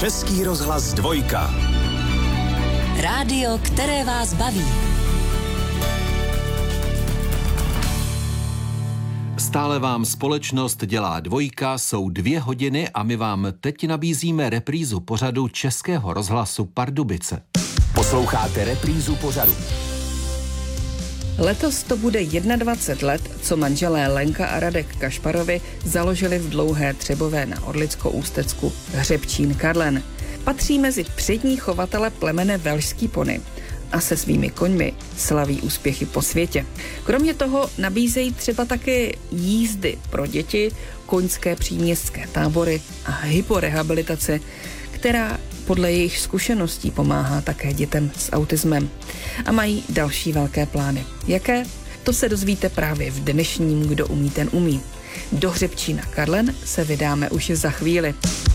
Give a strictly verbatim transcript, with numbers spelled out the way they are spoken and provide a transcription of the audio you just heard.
Český rozhlas dvojka. Rádio, které vás baví. Stále vám společnost dělá dvojka, jsou dvě hodiny a my vám teď nabízíme reprízu pořadu Českého rozhlasu Pardubice. Posloucháte reprízu pořadu. Letos to bude dvacet jedna let, co manželé Lenka a Radek Kašparovi založili v Dlouhé Třebové na Orlicko-Ústecku hřebčín Karlen. Patří mezi přední chovatele plemene velšský pony a se svými koňmi slaví úspěchy po světě. Kromě toho nabízejí třeba taky jízdy pro děti, koňské příměstské tábory a hyporehabilitace, která podle jejich zkušeností pomáhá také dětem s autismem. A mají další velké plány. Jaké? To se dozvíte právě v dnešním Kdo umí, ten umí. Do hřebčína Karlen se vydáme už za chvíli.